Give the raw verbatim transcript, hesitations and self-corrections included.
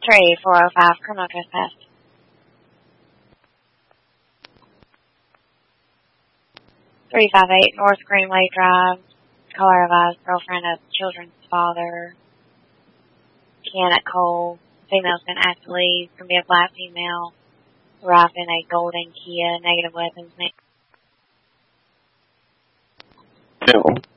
three four oh five, criminal trespass. three five eight North Greenway Drive. Caller advised girlfriend of children's father. Kiana Cole. Female's been asked to leave. It's going to be a black female. Arrived in a golden Kia. Negative weapons. Bill.